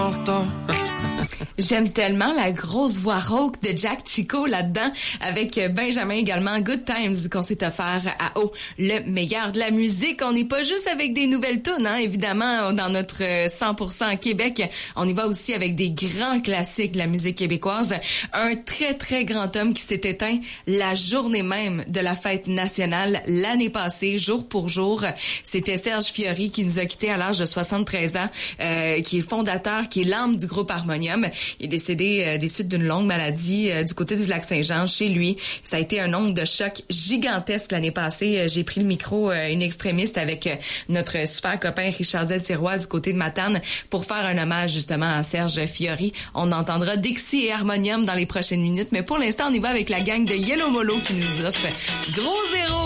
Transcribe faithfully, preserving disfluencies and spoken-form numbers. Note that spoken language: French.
morto. J'aime tellement la grosse voix rauque de Jack Chico là-dedans, avec Benjamin également. Good Times qu'on s'est offert à haut, le meilleur de la musique. On n'est pas juste avec des nouvelles tunes, hein, évidemment, dans notre cent pour cent Québec. On y va aussi avec des grands classiques de la musique québécoise. Un très, très grand homme qui s'est éteint la journée même de la fête nationale l'année passée, jour pour jour. C'était Serge Fiori qui nous a quittés à l'âge de soixante-treize ans, euh, qui est fondateur, qui est l'âme du groupe Harmonium. Il est décédé euh, des suites d'une longue maladie euh, du côté du Lac-Saint-Jean, chez lui. Ça a été un onde de choc gigantesque l'année passée. Euh, j'ai pris le micro euh, in extremis avec euh, notre super copain Richard Z. Sirois du côté de Matane pour faire un hommage justement à Serge Fiori. On entendra Dixie et Harmonium dans les prochaines minutes, mais pour l'instant, on y va avec la gang de Yellow Molo qui nous offre Gros Zéro.